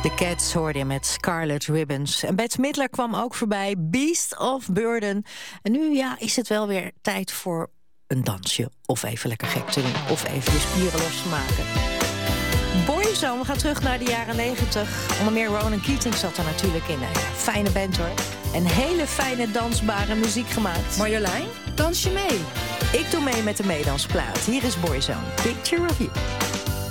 The Cats hoorde je met Scarlet Ribbons. En Bette Midler kwam ook voorbij, Beast of Burden. En nu is het wel weer tijd voor een dansje. Of even lekker gek te doen, of even je spieren los te maken. Boyzone, we gaan terug naar de jaren 90. Onder meer Ronan Keating zat er natuurlijk in. Fijne band hoor. En hele fijne dansbare muziek gemaakt. Marjolein, dans je mee? Ik doe mee met de meedansplaat. Hier is Boyzone, Picture of You.